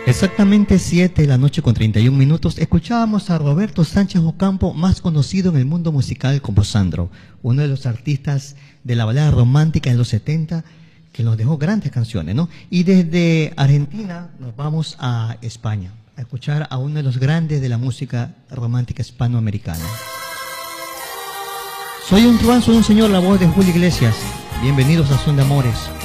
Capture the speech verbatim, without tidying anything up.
Exactamente siete de la noche con treinta y un minutos, escuchábamos a Roberto Sánchez Ocampo, más conocido en el mundo musical como Sandro, uno de los artistas de la balada romántica de los setenta, que nos dejó grandes canciones, ¿no? Y desde Argentina nos vamos a España, a escuchar a uno de los grandes de la música romántica hispanoamericana. Soy un truán, soy un señor, la voz de Julio Iglesias. Bienvenidos a Son de Amores.